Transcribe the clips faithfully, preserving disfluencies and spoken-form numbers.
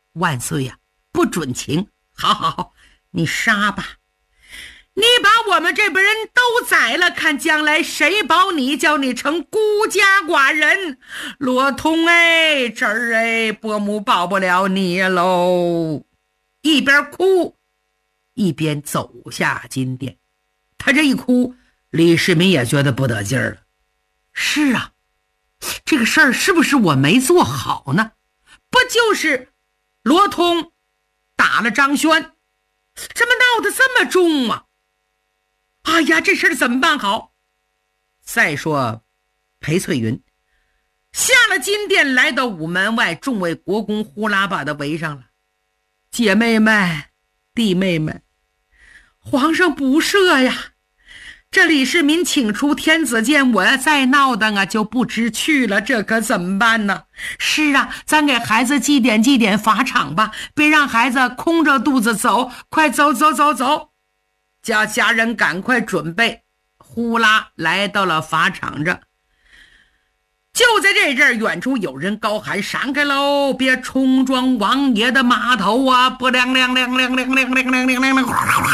万岁呀、啊，不准情，好好好，你杀吧，你把我们这边人都宰了，看将来谁保你，叫你成孤家寡人。罗通哎，这儿哎，伯母保不了你喽。一边哭一边走下金殿，他这一哭，李世民也觉得不得劲儿了。是啊，这个事儿是不是我没做好呢？不就是罗通打了张轩，怎么闹得这么重啊？哎呀，这事儿怎么办好？再说裴翠云下了金殿，来到午门外，众位国公呼啦把他围上了。姐妹们，弟妹们，皇上不赦呀，这李世民请出天子剑，我要再闹腾啊就不知去了，这可怎么办呢？是啊，咱给孩子祭奠祭奠法场吧，别让孩子空着肚子走，快走走走走，叫家人赶快准备。呼啦来到了法场这，就在这阵儿，远处有人高喊：闪开喽，别冲撞王爷的码头啊！不亮亮亮亮亮亮亮亮亮亮。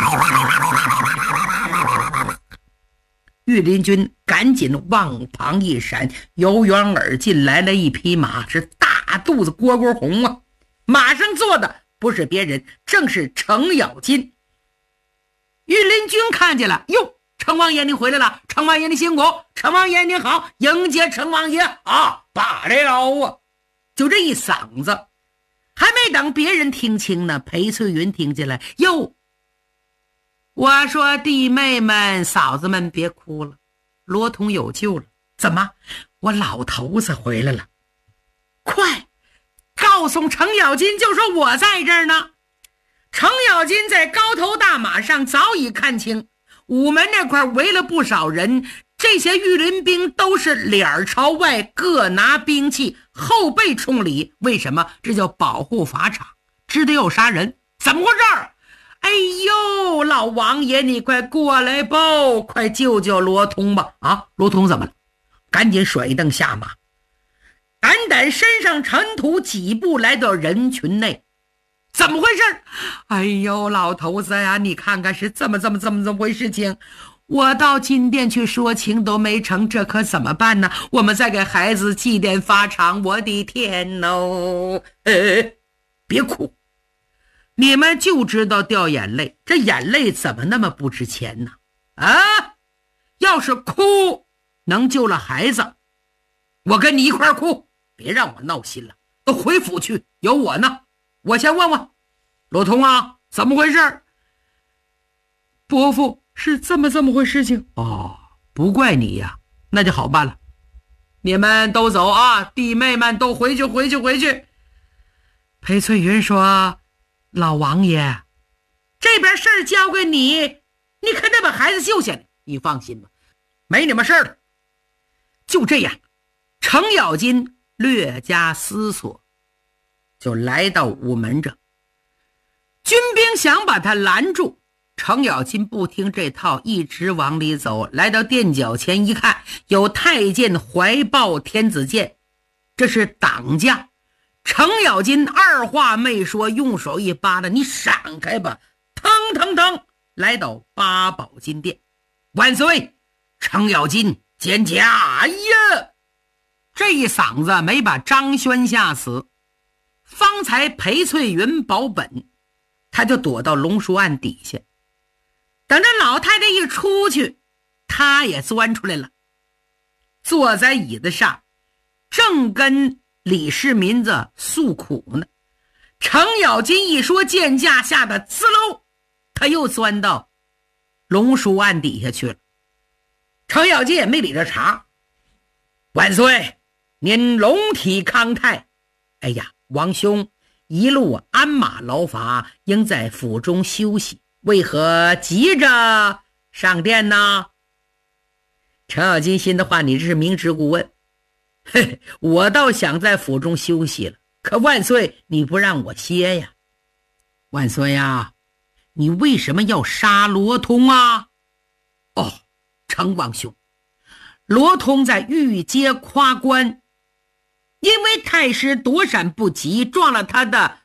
御林军赶紧往旁一闪，由远而近来了一匹马，是大肚子蝈蝈红啊！马上坐的不是别人，正是程咬金。御林军看见了，哟，程王爷你回来了，程王爷你辛苦，程王爷你好，迎接程王爷啊！罢了啊！就这一嗓子，还没等别人听清呢，裴翠云听见了，哟，我说弟妹们嫂子们别哭了，罗通有救了。怎么？我老头子回来了，快告诉程咬金，就说我在这儿呢。程咬金在高头大马上早已看清，午门那块围了不少人，这些御林兵都是脸朝外，各拿兵器，后背冲里。为什么？这叫保护法场，只得有杀人。怎么回事？哎呦，老王爷你快过来吧，快救救罗通吧！啊，罗通怎么了？赶紧甩蹬下马，胆胆身上尘土，几步来到人群内。怎么回事？哎呦，老头子呀，你看看是这么这么这么这么回事情。我到金殿去说情都没成，这可怎么办呢？我们再给孩子祭奠法场，我的天哦！呃，别哭，你们就知道掉眼泪，这眼泪怎么那么不值钱呢？啊，要是哭能救了孩子，我跟你一块哭，别让我闹心了，都回府去，有我呢。我先问问罗通啊，怎么回事？伯父是这么这么回事情哦，不怪你呀，那就好办了。你们都走啊，弟妹们都回去回去回去。裴翠云说：老王爷，这边事儿交给你，你可得把孩子救下来。你放心吧，没你们事儿了。就这样，程咬金略加思索，就来到午门这，军兵想把他拦住，程咬金不听这套，一直往里走，来到殿脚前一看，有太监怀抱天子剑，这是党将。程咬金二话没说，用手一扒拉，你闪开吧，腾腾腾来到八宝金殿。万岁，程咬金见驾。哎呀，这一嗓子没把张轩吓死。方才裴翠云保本，他就躲到龙书案底下，等着老太太一出去，他也钻出来了，坐在椅子上，正跟李世民子诉苦呢。程咬金一说见驾，吓得滋喽，他又钻到龙书案底下去了。程咬金也没理这茬。万岁，您龙体康泰。哎呀，王兄一路鞍马劳乏，应在府中休息，为何急着上殿呢？程咬金心的话，你这是明知故问。嘿，我倒想在府中休息了，可万岁你不让我歇呀。万岁呀，你为什么要杀罗通啊？哦，程王兄，罗通在御街夸关，因为太师躲闪不及，撞了他的